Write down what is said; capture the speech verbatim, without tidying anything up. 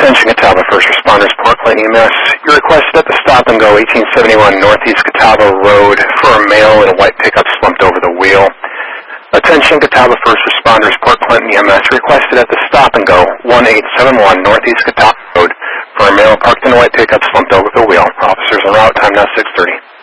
Attention Catawba First Responders, Parkland E M S. You're requested at the stop and go eighteen seventy-one Northeast Catawba Road for a male in a white pickup slumped over the wheel. Attention Catawba First Responders, Port Clinton E M S. Requested at the stop and go eighteen seventy-one Northeast Catawba Road for a male parked in a white pickup slumped over the wheel. Officers en route, time now six thirty.